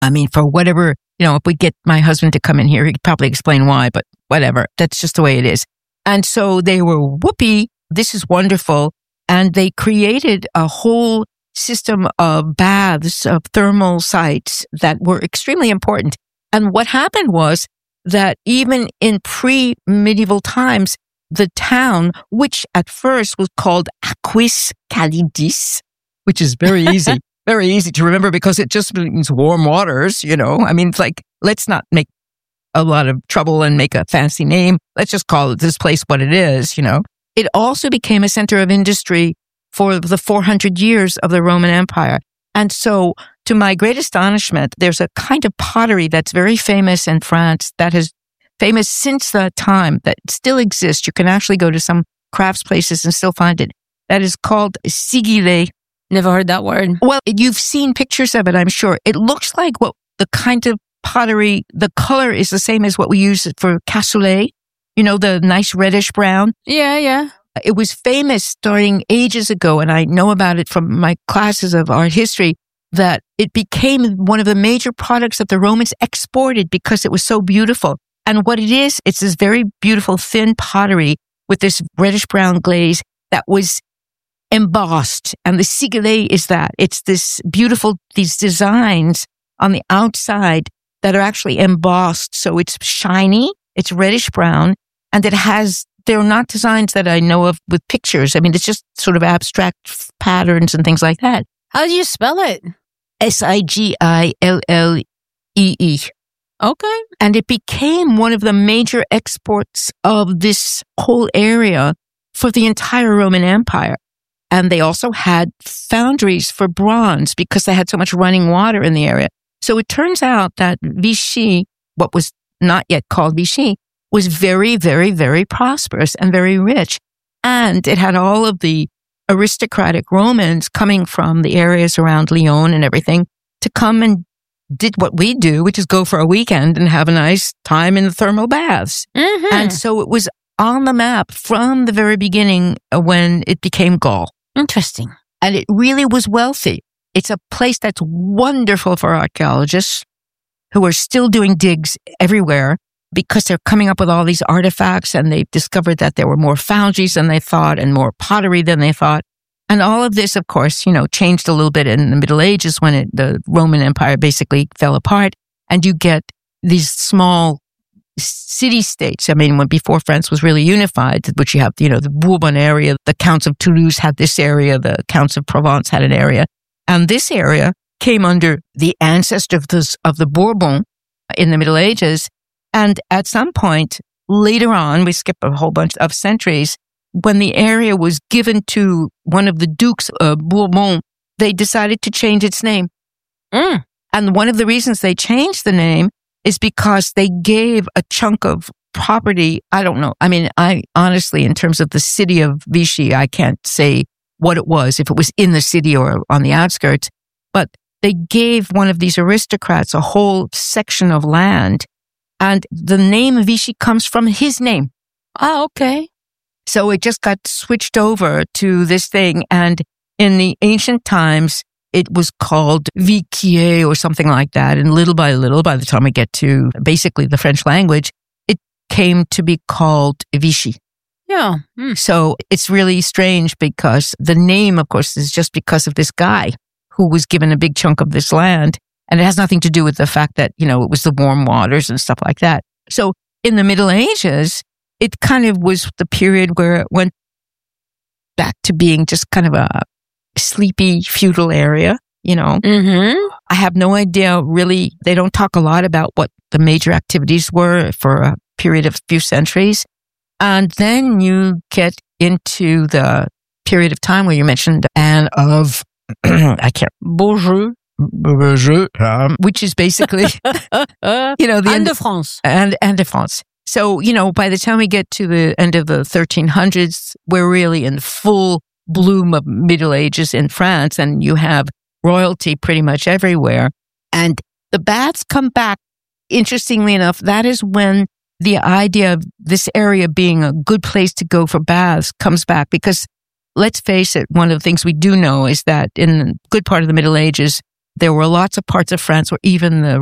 I mean, for whatever, if we get my husband to come in here, he could probably explain why, but whatever. That's just the way it is. And so they were, whoopee, this is wonderful. And they created a whole system of baths, of thermal sites that were extremely important. And what happened was that even in pre-medieval times, the town, which at first was called Aquis Calidis, which is very easy, very easy to remember because it just means warm waters, I mean, it's like, let's not make a lot of trouble and make a fancy name. Let's just call this place what it is, It also became a center of industry for the 400 years of the Roman Empire. And so, to my great astonishment, there's a kind of pottery that's very famous in France that is famous since that time, that still exists. You can actually go to some crafts places and still find it. That is called sigillé. Never heard that word. Well, you've seen pictures of it, I'm sure. It looks like what the kind of pottery, the color is the same as what we use for cassoulet. The nice reddish brown. Yeah. It was famous starting ages ago, and I know about it from my classes of art history, that it became one of the major products that the Romans exported because it was so beautiful. And what it is, it's this very beautiful thin pottery with this reddish brown glaze that was embossed. And the sigillé is that. It's this beautiful, these designs on the outside that are actually embossed. So it's shiny, it's reddish brown, and they're not designs that I know of with pictures. I mean, it's just sort of abstract patterns and things like that. How do you spell it? Sigillée. Okay. And it became one of the major exports of this whole area for the entire Roman Empire. And they also had foundries for bronze because they had so much running water in the area. So it turns out that Vichy, what was not yet called Vichy, was very, very, very prosperous and very rich. And it had all of the aristocratic Romans coming from the areas around Lyon and everything to come and did what we do, which is go for a weekend and have a nice time in the thermal baths. Mm-hmm. And so it was on the map from the very beginning when it became Gaul. Interesting. And it really was wealthy. It's a place that's wonderful for archaeologists who are still doing digs everywhere because they're coming up with all these artifacts, and they've discovered that there were more foundries than they thought and more pottery than they thought. And all of this, of course, changed a little bit in the Middle Ages when the Roman Empire basically fell apart, and you get these small city-states. I mean, before France was really unified, which you have, the Bourbon area, the Counts of Toulouse had this area, the Counts of Provence had an area. And this area came under the ancestors of the Bourbon in the Middle Ages. And at some point later on, we skip a whole bunch of centuries, when the area was given to one of the dukes of Bourbon, they decided to change its name. And one of the reasons they changed the name is because they gave a chunk of property. I don't know. I mean, I honestly, in terms of the city of Vichy, I can't say what it was, if it was in the city or on the outskirts, but they gave one of these aristocrats a whole section of land. And the name Vichy comes from his name. Oh, okay. So it just got switched over to this thing. And in the ancient times, it was called Viquier or something like that. And little by little, by the time we get to basically the French language, it came to be called Vichy. Yeah. So it's really strange because the name, of course, is just because of this guy who was given a big chunk of this land. And it has nothing to do with the fact that, it was the warm waters and stuff like that. So in the Middle Ages, it kind of was the period where it went back to being just kind of a sleepy, feudal area, Mm-hmm. I have no idea, really. They don't talk a lot about what the major activities were for a period of a few centuries. And then you get into the period of time where you mentioned Anne of, Beaujeu, which is basically, Anne de France. And de France. So, by the time we get to the end of the 1300s, we're really in full bloom of Middle Ages in France, and you have royalty pretty much everywhere. And the baths come back. Interestingly enough, that is when the idea of this area being a good place to go for baths comes back, because let's face it, one of the things we do know is that in the good part of the Middle Ages, There were lots of parts of France where even the